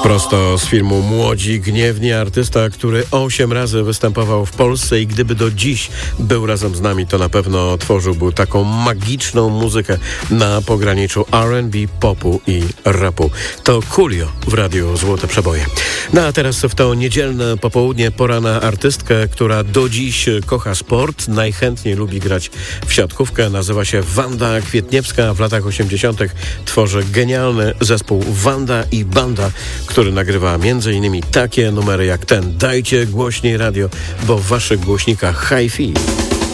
Prosto z filmu Młodzi Gniewni, artysta, który 8 razy występował w Polsce i gdyby do dziś był razem z nami, to na pewno tworzyłby taką magiczną muzykę na pograniczu R&B, popu i rapu. To Coolio w radiu Złote Przeboje. No a teraz w to niedzielne popołudnie pora na artystkę, która do dziś kocha sport, najchętniej lubi grać w siatkówkę. Nazywa się Wanda Kwietniewska. W latach 80. tworzy genialny zespół Wanda i Banda, który nagrywa m.in. takie numery jak ten. Dajcie głośniej radio, bo w waszych głośnikach hi-fi.